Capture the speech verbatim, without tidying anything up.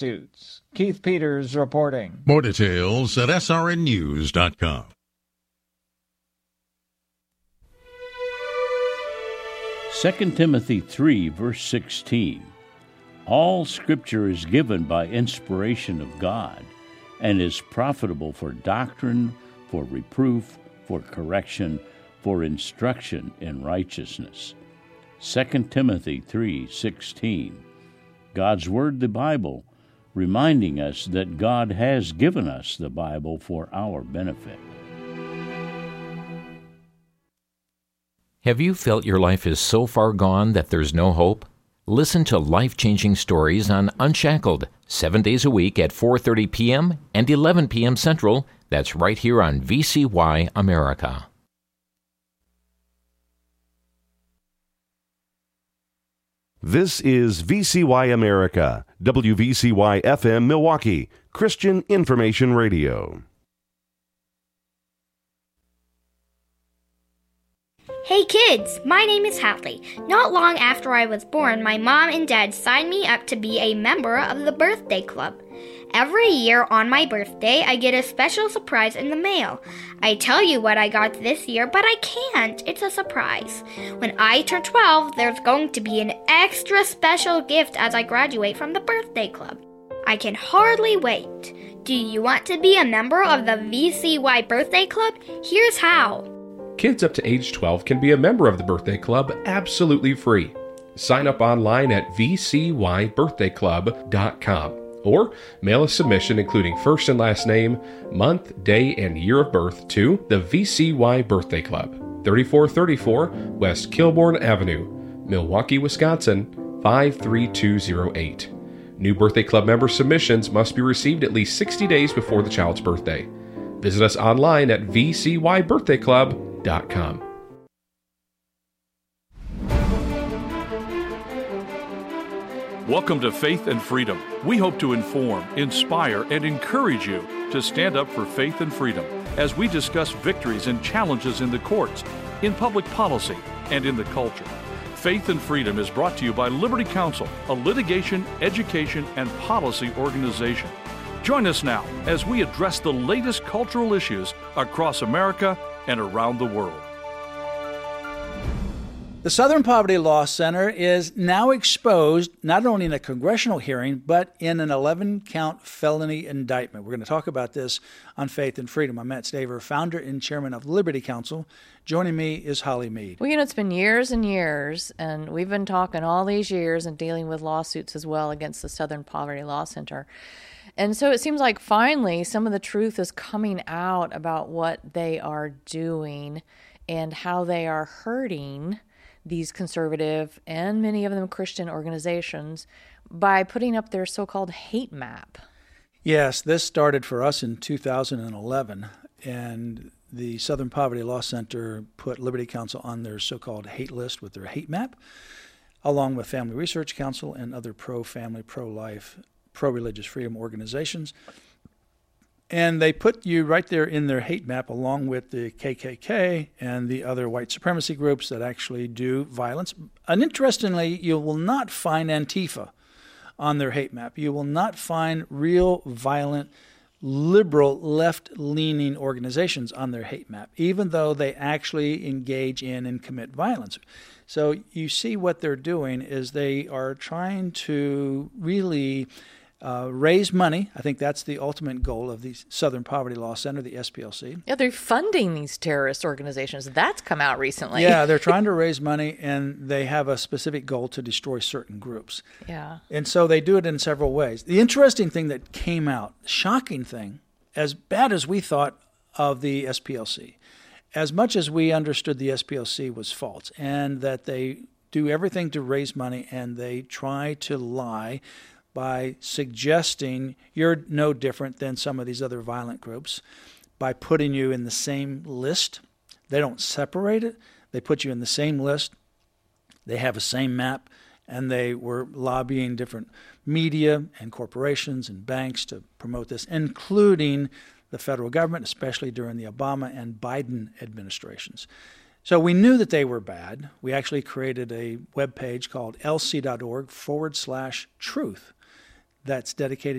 Lawsuits. Keith Peters reporting. More details at S R N news dot com. Second Timothy three, verse sixteen. All Scripture is given by inspiration of God and is profitable for doctrine, for reproof, for correction, for instruction in righteousness. Second Timothy three sixteen. God's Word, the Bible, reminding us that God has given us the Bible for our benefit. Have you felt your life is so far gone that there's no hope? Listen to life-changing stories on Unshackled, seven days a week at four thirty p.m. and eleven p.m. Central. That's right here on V C Y America. This is V C Y America, W V C Y F M Milwaukee, Christian Information Radio. Hey kids, my name is Hadley. Not long after I was born, my mom and dad signed me up to be a member of the birthday club. Every year on my birthday, I get a special surprise in the mail. I tell you what I got this year, but I can't. It's a surprise. When I turn twelve, there's going to be an extra special gift as I graduate from the birthday club. I can hardly wait. Do you want to be a member of the V C Y Birthday Club? Here's how. Kids up to age twelve can be a member of the birthday club absolutely free. Sign up online at v c y birthday club dot com or mail a submission including first and last name, month, day, and year of birth to the V C Y Birthday Club, thirty-four thirty-four West Kilbourne Avenue, Milwaukee, Wisconsin, five three two zero eight. New birthday club member submissions must be received at least sixty days before the child's birthday. Visit us online at v c y birthday club dot com. Welcome to Faith and Freedom. We hope to inform, inspire, and encourage you to stand up for faith and freedom as we discuss victories and challenges in the courts, in public policy, and in the culture. Faith and Freedom is brought to you by Liberty Counsel, a litigation, education, and policy organization. Join us now as we address the latest cultural issues across America and around the world. The Southern Poverty Law Center is now exposed not only in a congressional hearing, but in an eleven-count felony indictment. We're going to talk about this on Faith and Freedom. I'm Matt Staver, founder and chairman of Liberty Counsel. Joining me is Holly Mead. Well, you know, it's been years and years, and we've been talking all these years and dealing with lawsuits as well against the Southern Poverty Law Center. And so it seems like finally some of the truth is coming out about what they are doing and how they are hurting these conservative and many of them Christian organizations by putting up their so-called hate map. Yes, this started for us in two thousand eleven, and the Southern Poverty Law Center put Liberty Counsel on their so-called hate list with their hate map, along with Family Research Council and other pro-family, pro-life, pro-religious freedom organizations. And they put you right there in their hate map along with the K K K and the other white supremacy groups that actually do violence. And interestingly, you will not find Antifa on their hate map. You will not find real violent, liberal, left-leaning organizations on their hate map, even though they actually engage in and commit violence. So you see what they're doing is they are trying to really Uh, raise money. I think that's the ultimate goal of the Southern Poverty Law Center, the S P L C. Yeah, they're funding these terrorist organizations. That's come out recently. Yeah, they're trying to raise money, and they have a specific goal to destroy certain groups. Yeah. And so they do it in several ways. The interesting thing that came out, shocking thing, as bad as we thought of the S P L C, as much as we understood the S P L C was false and that they do everything to raise money and they try to lie by suggesting you're no different than some of these other violent groups, by putting you in the same list. They don't separate it. They put you in the same list. They have a same map, and they were lobbying different media and corporations and banks to promote this, including the federal government, especially during the Obama and Biden administrations. So we knew that they were bad. We actually created a webpage called lc.org forward slash truth. that's dedicated